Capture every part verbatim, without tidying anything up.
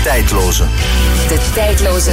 tijdloze. De tijdloze.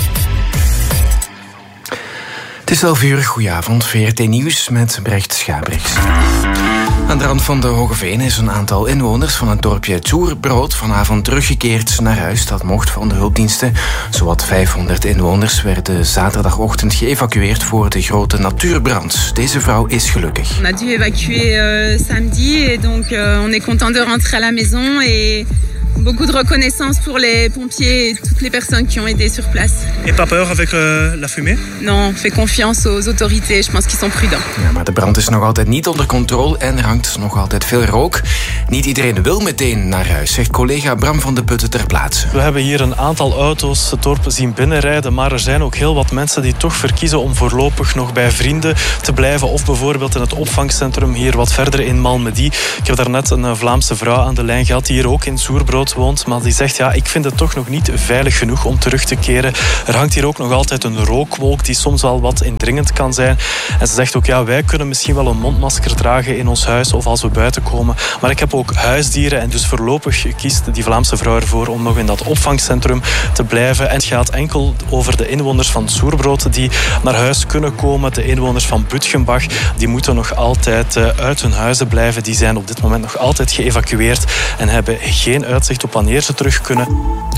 Het is elf uur, goedenavond, V R T Nieuws met Brecht Schabriks. Aan de rand van de Hogeveen is een aantal inwoners van het dorpje Zoerbrood vanavond teruggekeerd naar huis. Dat mocht van de hulpdiensten. Zowat vijfhonderd inwoners werden zaterdagochtend geëvacueerd voor de grote natuurbrand. Deze vrouw is gelukkig. On a dû évacuer uh, samedi et donc uh, on est content de rentrer à la maison et beaucoup de reconnaissance pour les pompiers et toutes les personnes qui ont aidé sur place. Et pas peur avec euh, la fumée? Non, on fait confiance aux autorités. Je pense qu'ils sont prudents. Ja, maar de brand is nog altijd niet onder controle en er hangt nog altijd veel rook. Niet iedereen wil meteen naar huis, zegt collega Bram van de Putten ter plaatse. We hebben hier een aantal auto's het dorp zien binnenrijden, maar er zijn ook heel wat mensen die toch verkiezen om voorlopig nog bij vrienden te blijven of bijvoorbeeld in het opvangcentrum hier wat verder in Malmedy. Ik heb daarnet een Vlaamse vrouw aan de lijn gehad die hier ook in Zoerbrood woont, maar die zegt ja, ik vind het toch nog niet veilig genoeg om terug te keren. Er hangt hier ook nog altijd een rookwolk die soms wel wat indringend kan zijn. En ze zegt ook ja, wij kunnen misschien wel een mondmasker dragen in ons huis of als we buiten komen, maar ik heb ook huisdieren en dus voorlopig kiest die Vlaamse vrouw ervoor om nog in dat opvangcentrum te blijven. En het gaat enkel over de inwoners van Zoerbrood die naar huis kunnen komen. De inwoners van Butgenbach die moeten nog altijd uit hun huizen blijven. Die zijn op dit moment nog altijd geëvacueerd en hebben geen uitzicht op wanneer ze terug kunnen.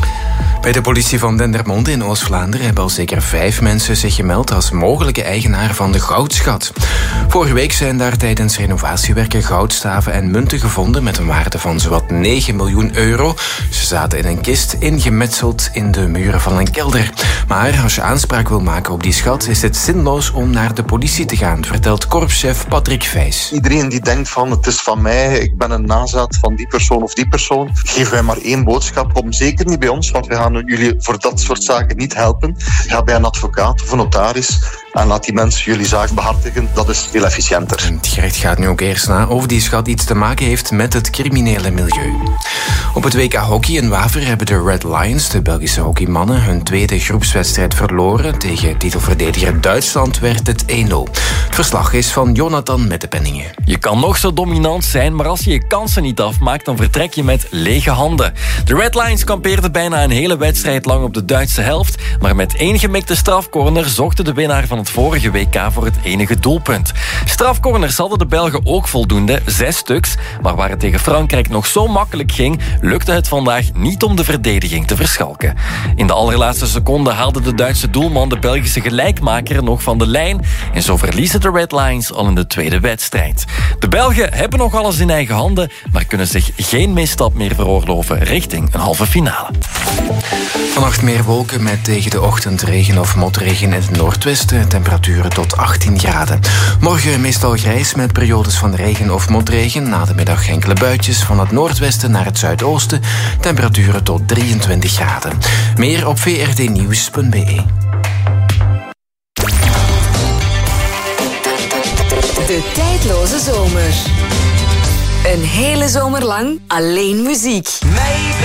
Bij de politie van Dendermonde in Oost-Vlaanderen hebben al zeker vijf mensen zich gemeld als mogelijke eigenaar van de goudschat. Vorige week zijn daar tijdens renovatiewerken goudstaven en munten gevonden met een waarde van zowat negen miljoen euro. Ze zaten in een kist ingemetseld in de muren van een kelder. Maar als je aanspraak wil maken op die schat is het zinloos om naar de politie te gaan, vertelt korpschef Patrick Vijs. Iedereen die denkt van het is van mij, ik ben een nazaat van die persoon of die persoon, geven wij maar één boodschap. Kom zeker niet bij ons, want we gaan jullie voor dat soort zaken niet helpen. Ga bij een advocaat of een notaris en laat die mensen jullie zaak behartigen. Dat is veel efficiënter. Het gerecht gaat nu ook eerst na of die schat iets te maken heeft met het criminele milieu. Op het W K Hockey in Waver hebben de Red Lions, de Belgische hockeymannen, hun tweede groepswedstrijd verloren. Tegen titelverdediger Duitsland werd het één nul. Het verslag is van Jonathan Mettepenningen. Je kan nog zo dominant zijn, maar als je je kansen niet afmaakt, dan vertrek je met lege handen. De Red Lions kampeerden bijna een hele wedstrijd lang op de Duitse helft, maar met één gemikte strafcorner zochten de winnaar van het vorige W K voor het enige doelpunt. Strafcorners hadden de Belgen ook voldoende, zes stuks, maar waar het tegen Frankrijk nog zo makkelijk ging, lukte het vandaag niet om de verdediging te verschalken. In de allerlaatste seconde haalde de Duitse doelman de Belgische gelijkmaker nog van de lijn en zo verliezen de Red Lions al in de tweede wedstrijd. De Belgen hebben nog alles in eigen handen, maar kunnen zich geen misstap meer veroorloven richting een halve finale. Vannacht meer wolken met tegen de ochtend regen of motregen in het noordwesten. Temperaturen tot achttien graden. Morgen meestal grijs met periodes van regen of motregen. Na de middag enkele buitjes van het noordwesten naar het zuidoosten. Temperaturen tot drieëntwintig graden. Meer op v r t nieuws punt b e. De tijdloze zomer. Een hele zomer lang alleen muziek.